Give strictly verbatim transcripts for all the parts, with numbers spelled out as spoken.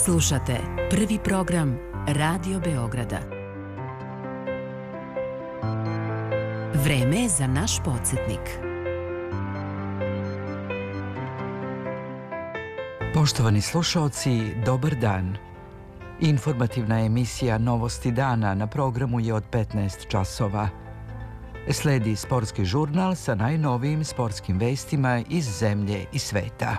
Slušate prvi program Radio Beograda. Vreme je za naš podsjetnik. Poštovani slušaoci, dobar dan. Informativna emisija Novosti dana na programu je od petnaest časova. Sledi sportski žurnal sa najnovijim sportskim vestima iz zemlje i sveta.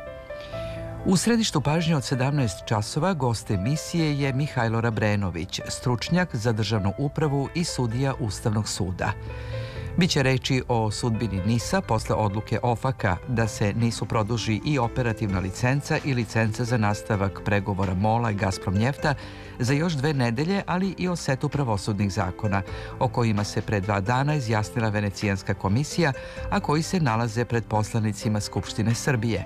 U središtu pažnje od sedamnaest časova gost emisije je Mihajlo Rabrenović, stručnjak za državnu upravu i sudija Ustavnog suda. Biće reči o sudbini NIS-a posle odluke O F A K-a da se NIS-u produži i operativna licenca i licenca za nastavak pregovora MOL-a i Gazprom Njefta za još dve nedelje, ali i o setu pravosudnih zakona, o kojima se pre dva dana izjasnila Venecijanska komisija, a koji se nalaze pred poslanicima Skupštine Srbije.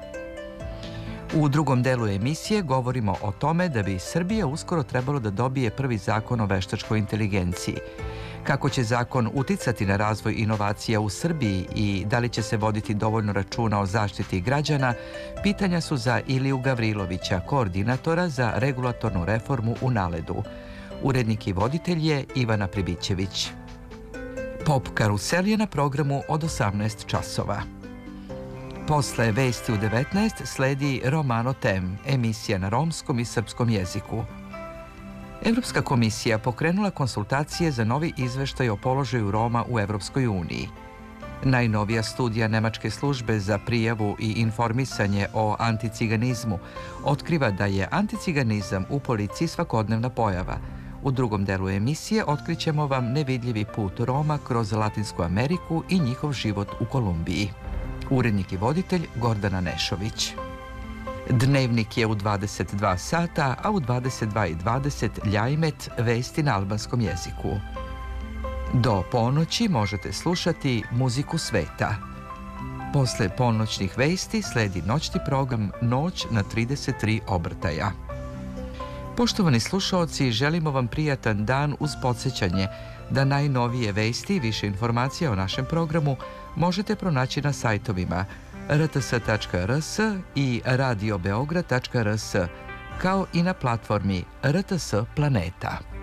U drugom delu emisije govorimo o tome da bi Srbija uskoro trebalo da dobije prvi zakon o veštačkoj inteligenciji. Kako će zakon uticati na razvoj inovacija u Srbiji i da li će se voditi dovoljno računa o zaštiti građana, pitanja su za Iliju Gavrilovića, koordinatora za regulatornu reformu u Naledu. Urednik i voditelj je Ivana Pribićević. Pop karusel je na programu od osamnaest časova. Posle vesti u devetnaest sledi Romano Tem, emisija na romskom i srpskom jeziku. Evropska komisija pokrenula konsultacije za novi izveštaj o položaju Roma u Evropskoj uniji. Najnovija studija Nemačke službe za prijavu i informisanje o anticiganizmu otkriva da je anticiganizam u policiji svakodnevna pojava. U drugom delu emisije otkrićemo vam nevidljivi put Roma kroz Latinsku Ameriku i njihov život u Kolumbiji. Urednik i voditelj Gordana Nešović. Dnevnik je u dvadeset dva sata, a u dvadeset dva i dvadeset Ljajmet, vesti na albanskom jeziku. Do ponoći možete slušati muziku sveta. Posle ponoćnih vesti sledi noćni program Noć na trideset tri obrtaja. Poštovani slušaoci, želimo vam prijatan dan uz podsjećanje da najnovije vesti i više informacija o našem programu možete pronaći na sajtovima r t s tačka r s i radio beograd tačka r s, kao i na platformi R T S Planeta.